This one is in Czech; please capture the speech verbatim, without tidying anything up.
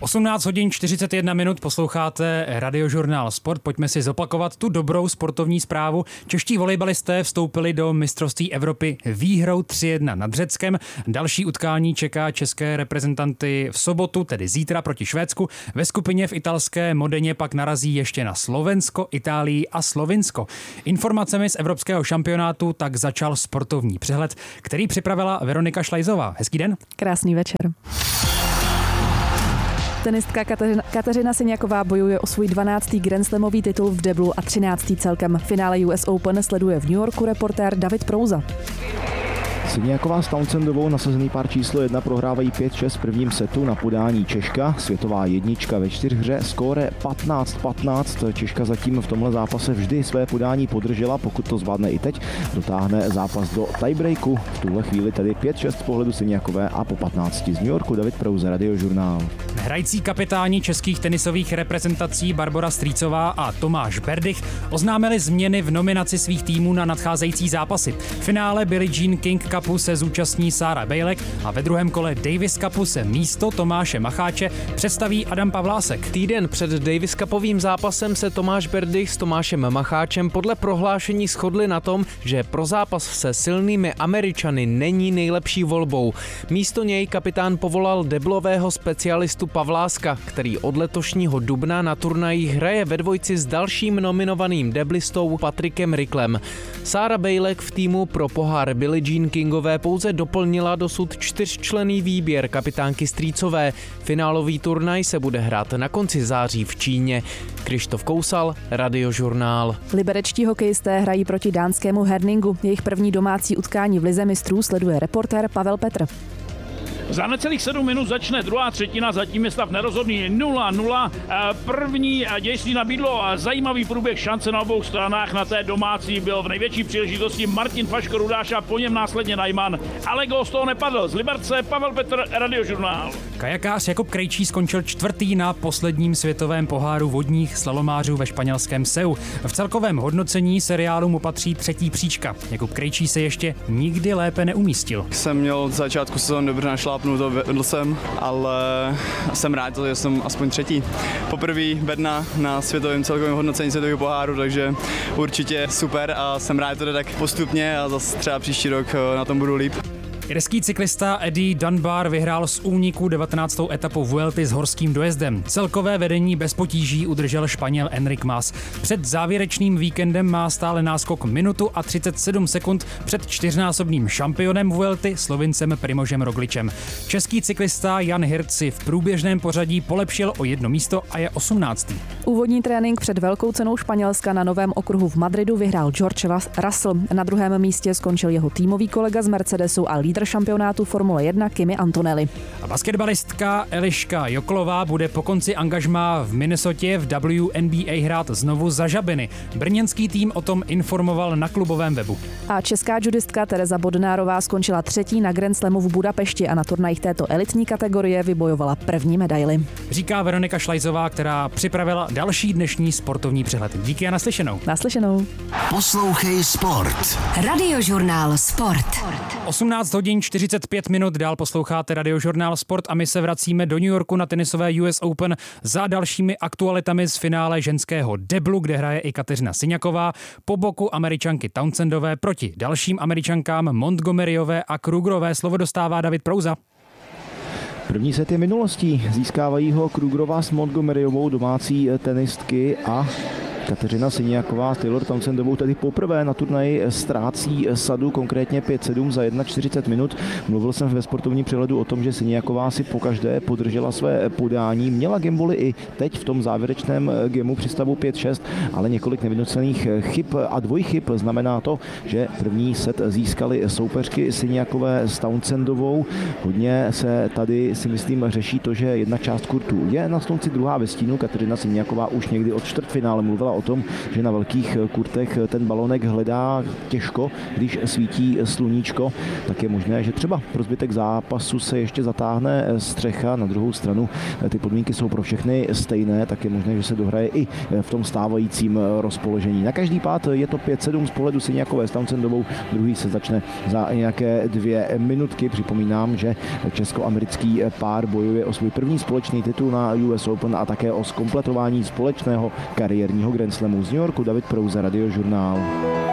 osmnáct hodin čtyřicet jedna minut, posloucháte Radiožurnál Sport. Pojďme si zopakovat tu dobrou sportovní zprávu. Čeští volejbalisté vstoupili do mistrovství Evropy výhrou tři jedna nad Řeckem. Další utkání čeká české reprezentanty v sobotu, tedy zítra proti Švédsku. Ve skupině v italské Modeně pak narazí ještě na Slovensko, Itálii a Slovinsko. Informacemi z evropského šampionátu tak začal sportovní přehled, který připravila Veronika Šlajzová. Hezký den. Krásný večer. Tenistka Kateřina, Kateřina Siniaková bojuje o svůj dvanáctý grandslamový titul v deblu a třináctý celkem. Finále U S Open sleduje v New Yorku reportér David Prouza. Siniaková s Townsendovou nasazený pár číslo jedna prohrávají pět šest v prvním setu na podání Češka. Světová jednička ve čtyřhře, skóre patnáct patnáct. Češka zatím v tomhle zápase vždy své podání podržela, pokud to zvládne i teď, dotáhne zápas do tiebreaku. V tuhle chvíli tedy pět šest z pohledu Siniakové a po patnácti z New Yorku David Prouze, Radiožurnál. Hrající kapitáni českých tenisových reprezentací Barbora Strýcová a Tomáš Berdych oznámili změny v nominaci svých týmů na nadcházející zápasy. V finále Billie Jean King Cupu se zúčastní Sára Bejlek a ve druhém kole Davis Cupu se místo Tomáše Macháče představí Adam Pavlásek. Týden před Davis Cupovým zápasem se Tomáš Berdych s Tomášem Macháčem podle prohlášení shodli na tom, že pro zápas se silnými Američany není nejlepší volbou. Místo něj kapitán povolal deblového specialistu Pavláska, který od letošního dubna na turnajích hraje ve dvojci s dalším nominovaným deblistou Patrickem Ricklem. Sára Bejlek v týmu pro pohár Billie Jean Kingové pouze doplnila dosud čtyřčlenný výběr kapitánky Strýcové. Finálový turnaj se bude hrát na konci září v Číně. Krištof Kousal, Radiožurnál. Liberečtí hokejisté hrají proti dánskému Herningu. Jejich první domácí utkání v lize mistrů sleduje reportér Pavel Petr. Za necelých sedm minut začne druhá třetina, zatím je stav nerozhodný nula nula. První dějství nabídlo zajímavý průběh, šance na obou stranách. Na té domácí byl v největší příležitosti Martin Faško Rudáš a po něm následně Najman. Ale gól z toho nepadl. Z Liberce Pavel Petr, Radiožurnál. Kajakář Jakub Krejčí skončil čtvrtý na posledním světovém poháru vodních slalomářů ve španělském Seu. V celkovém hodnocení seriálu mu patří třetí příčka. Jakub Krejčí se ještě nikdy lépe neumístil. Jsem měl od začátku sezóny dobře našlápnout, to vedl jsem, ale jsem rád, že jsem aspoň třetí. Poprvé bedna na světovém celkovém hodnocení světového poháru, takže určitě super a jsem rád, že to jde tak postupně a zase třeba příští rok na tom budu líp. Irský cyklista Eddie Dunbar vyhrál z úniku devatenáctou etapu Vuelty s horským dojezdem. Celkové vedení bez potíží udržel Španěl Enric Mas. Před závěrečným víkendem má stále náskok minutu a třicet sedm sekund před čtyřnásobným šampionem Vuelty Slovincem Primožem Rogličem. Český cyklista Jan Hirt si v průběžném pořadí polepšil o jedno místo a je osmnáctý. Úvodní trénink před velkou cenou Španělska na novém okruhu v Madridu vyhrál George Russell. Na druhém místě skončil jeho týmový kolega z Mercedesu a lídr šampionátu Formule jedna Kimi Antonelli. A basketbalistka Eliška Joklová bude po konci angažmá v Minnesotě v W N B A hrát znovu za Žabiny. Brněnský tým o tom informoval na klubovém webu. A česká judistka Tereza Bodnárová skončila třetí na Grand Slamu v Budapešti a na turnajích této elitní kategorie vybojovala první medaili. Říká Veronika Šlajzová, která připravila další dnešní sportovní přehled. Díky a naslyšenou. Naslyšenou. Poslouchej sport. Radiožurnál Sport. osmnáct hodin čtyřicet pět minut, dál posloucháte Radiožurnál Sport a my se vracíme do New Yorku na tenisové U S Open za dalšími aktualitami z finále ženského deblu, kde hraje i Kateřina Siniaková po boku Američanky Townsendové proti dalším Američankám Montgomeryové a Krugerové. Slovo dostává David Prouza. První set je minulostí, získávají ho Krugerová s Montgomeryovou, domácí tenistky, a Kateřina Siniaková s Taylor Townsendovou tedy poprvé na turnaji ztrácí sadu, konkrétně pět sedm za čtyřicet jedna minut. Mluvil jsem ve sportovním přehledu o tom, že Siniaková si pokaždé podržela své podání. Měla gameboly i teď v tom závěrečném gamu při stavu pět šest, ale několik nevynucených chyb a dvojchyb znamená to, že první set získali soupeřky Siniakové s Townsendovou. Hodně se tady, si myslím, řeší to, že jedna část kurtu je na slunci, druhá ve stínu. Kateřina Siniaková už někdy od čtvrtfinále mluvila o tom, že na velkých kurtech ten balonek hledá těžko, když svítí sluníčko, tak je možné, že třeba pro zbytek zápasu se ještě zatáhne střecha. Na druhou stranu ty podmínky jsou pro všechny stejné, tak je možné, že se dohraje i v tom stávajícím rozpoložení. Na každý pád je to pět sedm z pohledu Syniakové s Townsendovou, druhý se začne za nějaké dvě minutky. Připomínám, že česko-americký pár bojuje o svůj první společný titul na U S Open a také o zkompletování společného kariérního Grand Slamu z New Yorku. David Prouza, Radiožurnál.